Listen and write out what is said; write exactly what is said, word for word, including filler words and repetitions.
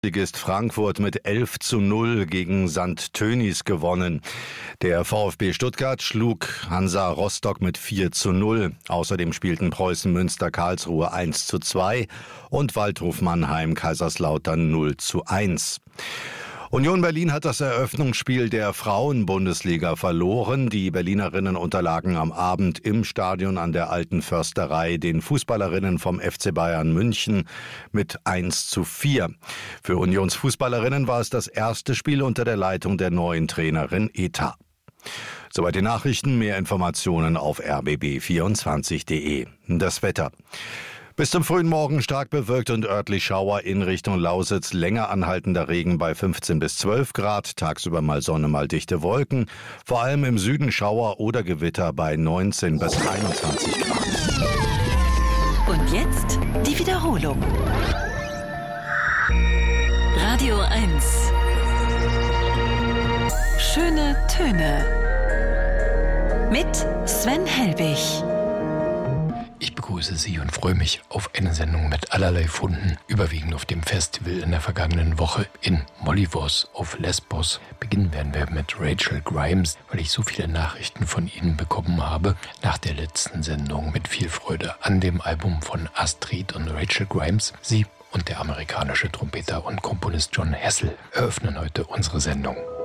Ist Frankfurt mit elf zu null gegen Sankt Tönnies gewonnen. Der VfB Stuttgart schlug Hansa Rostock mit vier zu null. Außerdem spielten Preußen Münster Karlsruhe eins zu zwei und Waldhof Mannheim Kaiserslautern null zu eins. Union Berlin hat das Eröffnungsspiel der Frauen-Bundesliga verloren. Die Berlinerinnen unterlagen am Abend im Stadion an der Alten Försterei den Fußballerinnen vom F C Bayern München mit eins zu vier. Für Unionsfußballerinnen war es das erste Spiel unter der Leitung der neuen Trainerin Eta. Soweit die Nachrichten, mehr Informationen auf r b b vierundzwanzig punkt d e. Das Wetter. Bis zum frühen Morgen stark bewölkt und örtlich Schauer in Richtung Lausitz. Länger anhaltender Regen bei fünfzehn bis zwölf Grad. Tagsüber mal Sonne, mal dichte Wolken. Vor allem im Süden Schauer oder Gewitter bei neunzehn bis einundzwanzig Grad. Und jetzt die Wiederholung. Radio eins. Schöne Töne. Mit Sven Helbig. Ich begrüße Sie und freue mich auf eine Sendung mit allerlei Funden, überwiegend auf dem Festival in der vergangenen Woche in Molyvos auf Lesbos. Beginnen werden wir mit Rachel Grimes, weil ich so viele Nachrichten von Ihnen bekommen habe nach der letzten Sendung mit viel Freude an dem Album von Astrid und Rachel Grimes. Sie und der amerikanische Trompeter und Komponist John Hassell eröffnen heute unsere Sendung.